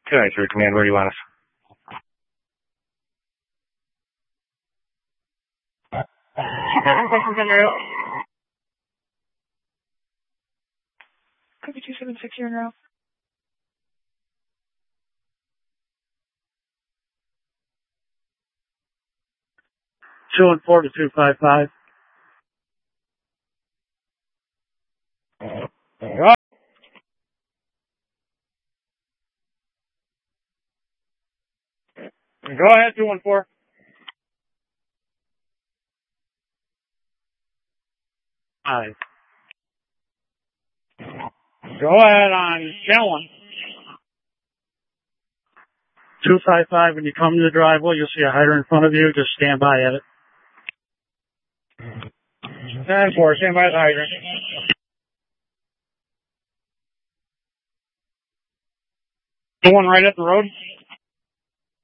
293 Command, where do you want us? Copy 276, you're en route. Two and 4 to 255. Go ahead, 214. Five. Go ahead on channel 1. 255, when you come to the driveway, you'll see a hydrant in front of you. Just stand by at it. 10-4, stand by the hydrant. The one right at the road?